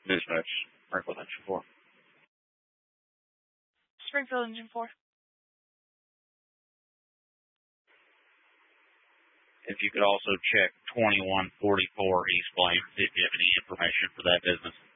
Dispatch, Springfield Engine 4. Springfield Engine 4. If you could also check 2144 East Blaine, if you have any information for that business.